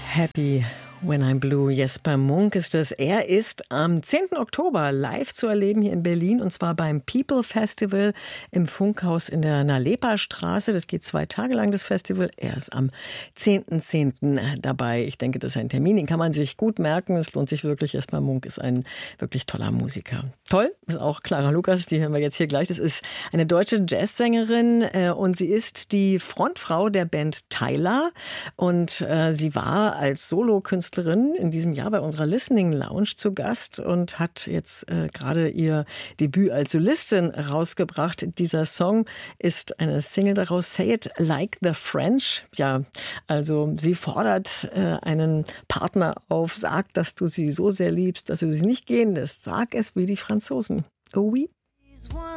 Happy When I'm Blue. Jesper Munk ist es. Er ist am 10. Oktober live zu erleben hier in Berlin, und zwar beim People Festival im Funkhaus in der Nalepa-Straße. Das geht 2 Tage lang, das Festival. Er ist am 10.10. dabei. Ich denke, das ist ein Termin, den kann man sich gut merken. Es lohnt sich wirklich. Jesper Munk ist ein wirklich toller Musiker. Toll ist auch Clara Lukas, die hören wir jetzt hier gleich. Das ist eine deutsche Jazzsängerin und sie ist die Frontfrau der Band Tyla. Und sie war als Solokünstlerin in diesem Jahr bei unserer Listening Lounge zu Gast und hat jetzt gerade ihr Debüt als Solistin rausgebracht. Dieser Song ist eine Single daraus, Say It Like the French. Ja, also sie fordert einen Partner auf, sag, dass du sie so sehr liebst, dass du sie nicht gehen lässt. Sag es wie die Franzosen. Oh oui.